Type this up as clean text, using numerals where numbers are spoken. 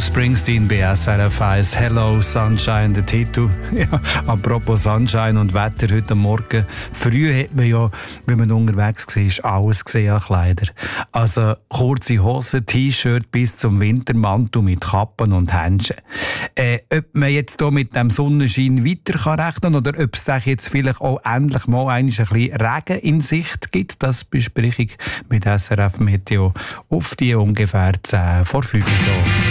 Bruce Springsteen bei SRF 1. Hello Sunshine, der Titel. Ja, apropos Sunshine und Wetter heute Morgen. Früh hat man ja, wenn man unterwegs war, alles gesehen an Kleider. Also kurze Hosen, T-Shirt bis zum Wintermantel mit Kappen und Händchen. Ob man jetzt hier mit dem Sonnenschein weiter rechnen kann oder ob es sich jetzt vielleicht auch endlich mal ein bisschen Regen in Sicht gibt, das bespreche ich mit SRF Meteo auf die ungefähr 10 vor 5 Uhr.